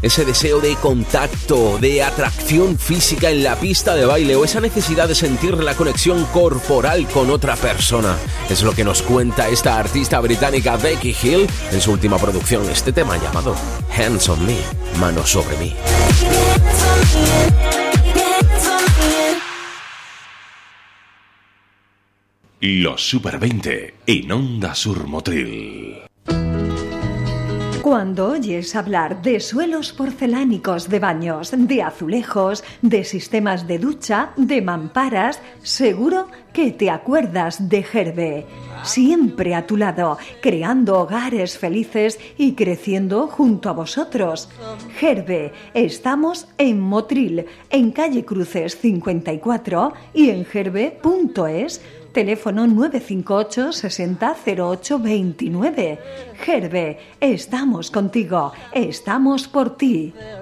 ese deseo de contacto, de atracción física en la pista de baile o esa necesidad de sentir la conexión corporal con otra persona. Es lo que nos cuenta esta artista británica Becky Hill en su última producción, este tema llamado Hands on Me, Manos sobre mí. Los Super 20 en Onda Sur Motril. Cuando oyes hablar de suelos porcelánicos de baños, de azulejos, de sistemas de ducha, de mamparas, seguro que te acuerdas de Gerbe. Siempre a tu lado, creando hogares felices y creciendo junto a vosotros. Gerbe, estamos en Motril, en calle Cruces 54 y en gerbe.es. Teléfono 958 60 08 29. Gerbe, estamos contigo, estamos por ti.